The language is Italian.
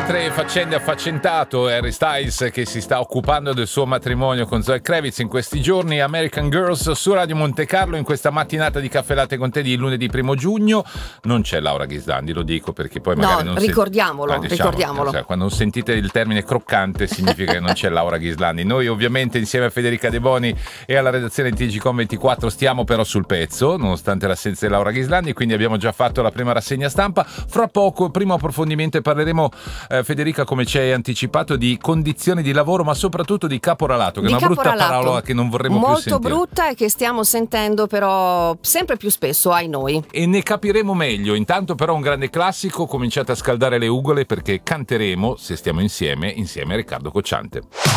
altre faccende affaccentato, Harry Styles che si sta occupando del suo matrimonio con Zoe Kravitz in questi giorni, American Girls su Radio Monte Carlo in questa mattinata di Caffè Latte con te di lunedì 1 giugno. Non c'è Laura Ghisdandi, lo dico perché poi magari non ricordiamolo. Cioè, quando sentite il termine croccante significa che non c'è Laura Ghisdandi. Noi ovviamente insieme a Federica De Boni e alla redazione di TGcom24 stiamo però sul pezzo nonostante l'assenza di Laura Ghisdandi, quindi abbiamo già fatto la prima rassegna stampa. Fra poco primo approfondimento e parleremo, Federica, come ci hai anticipato, di condizioni di lavoro ma soprattutto di caporalato, che è una brutta parola che non vorremmo più sentire. Molto brutta e che stiamo sentendo però sempre più spesso, ai noi. E ne capiremo meglio. Intanto però un grande classico, cominciate a scaldare le ugole perché canteremo, se stiamo insieme a Riccardo Cocciante.